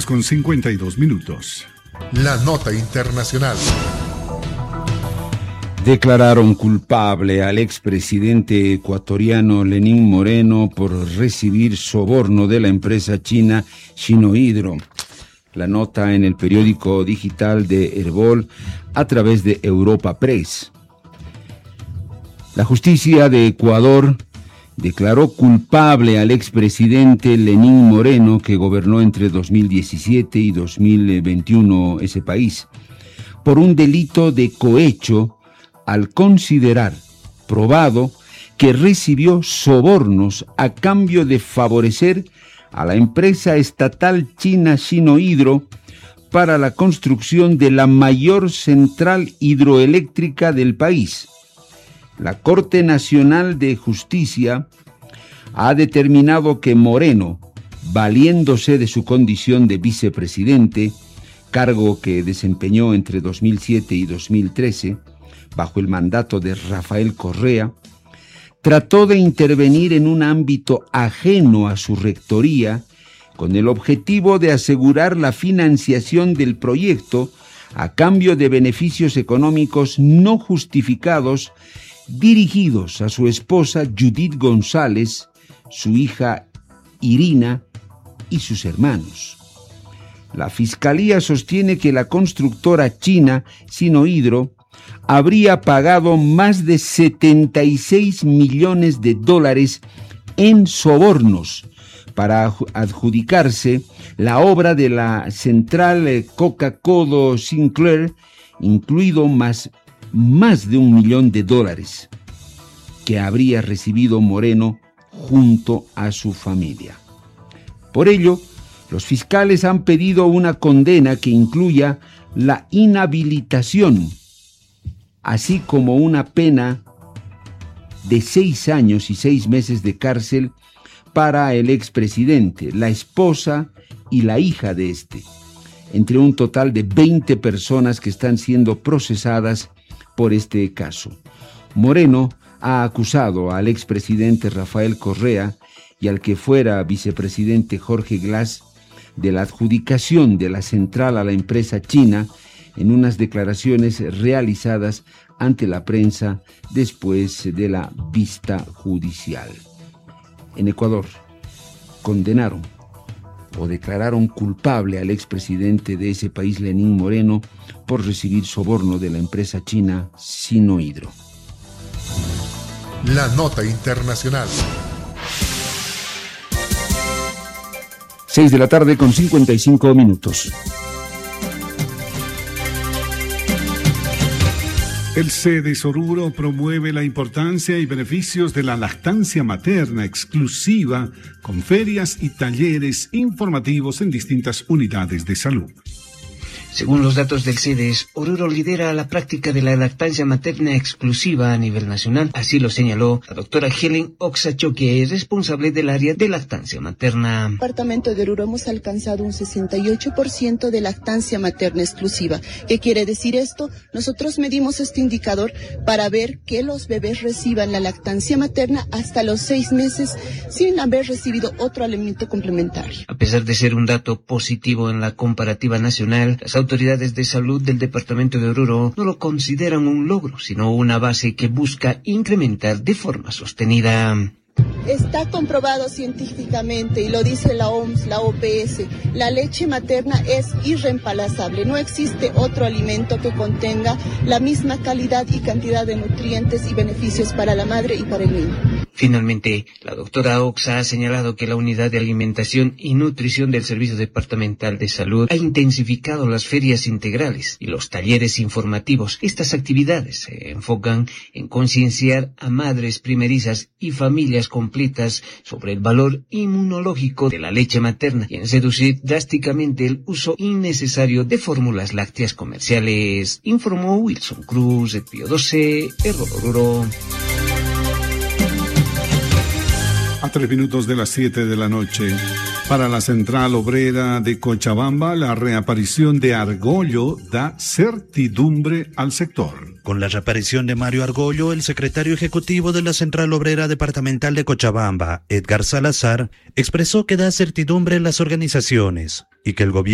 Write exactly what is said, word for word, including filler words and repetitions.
Con cincuenta y dos minutos. La nota internacional. Declararon culpable al expresidente ecuatoriano Lenín Moreno por recibir soborno de la empresa china Sinohydro. La nota en el periódico digital de Herbol a través de Europa Press. La justicia de Ecuador declaró culpable al expresidente Lenín Moreno, que gobernó entre dos mil diecisiete y dos mil veintiuno ese país, por un delito de cohecho al considerar probado que recibió sobornos a cambio de favorecer a la empresa estatal china Sinohydro para la construcción de la mayor central hidroeléctrica del país. La Corte Nacional de Justicia ha determinado que Moreno, valiéndose de su condición de vicepresidente, cargo que desempeñó entre dos mil siete y dos mil trece, bajo el mandato de Rafael Correa, trató de intervenir en un ámbito ajeno a su rectoría con el objetivo de asegurar la financiación del proyecto a cambio de beneficios económicos no justificados dirigidos a su esposa Judith González, su hija Irina y sus hermanos. La Fiscalía sostiene que la constructora china Sinohydro habría pagado más de setenta y seis millones de dólares en sobornos para adjudicarse la obra de la central Coca-Cola Sinclair, incluido más, más de un millón de dólares que habría recibido Moreno junto a su familia. Por ello, los fiscales han pedido una condena que incluya la inhabilitación, así como una pena de seis años y seis meses de cárcel para el expresidente, la esposa y la hija de este, entre un total de veinte personas que están siendo procesadas por este caso. Moreno ha acusado al expresidente Rafael Correa y al que fuera vicepresidente Jorge Glass de la adjudicación de la central a la empresa china en unas declaraciones realizadas ante la prensa después de la vista judicial. En Ecuador, condenaron o declararon culpable al expresidente de ese país, Lenín Moreno, por recibir soborno de la empresa china Sinohydro. La nota internacional. Seis de la tarde con cincuenta y cinco minutos. El CEDES Oruro promueve la importancia y beneficios de la lactancia materna exclusiva con ferias y talleres informativos en distintas unidades de salud. Según los datos del CEDES, Oruro lidera la práctica de la lactancia materna exclusiva a nivel nacional. Así lo señaló la doctora Helen Oxachoque, responsable del área de lactancia materna. En el departamento de Oruro hemos alcanzado un sesenta y ocho por ciento de lactancia materna exclusiva. ¿Qué quiere decir esto? Nosotros medimos este indicador para ver que los bebés reciban la lactancia materna hasta los seis meses sin haber recibido otro alimento complementario. A pesar de ser un dato positivo en la comparativa nacional, las autoridades de salud del departamento de Oruro no lo consideran un logro, sino una base que busca incrementar de forma sostenida. Está comprobado científicamente, y lo dice la O M S, la O P S, la leche materna es irreemplazable. No existe otro alimento que contenga la misma calidad y cantidad de nutrientes y beneficios para la madre y para el niño. Finalmente, la doctora Oxa ha señalado que la Unidad de Alimentación y Nutrición del Servicio Departamental de Salud ha intensificado las ferias integrales y los talleres informativos. Estas actividades se enfocan en concienciar a madres primerizas y familias completas sobre el valor inmunológico de la leche materna y en reducir drásticamente el uso innecesario de fórmulas lácteas comerciales, informó Wilson Cruz, de Pío doce, Oruro. A tres minutos de las siete de la noche. Para la Central Obrera de Cochabamba, la reaparición de Argollo da certidumbre al sector. Con la reaparición de Mario Argollo, el secretario ejecutivo de la Central Obrera Departamental de Cochabamba, Edgar Salazar, expresó que da certidumbre en las organizaciones y que el gobierno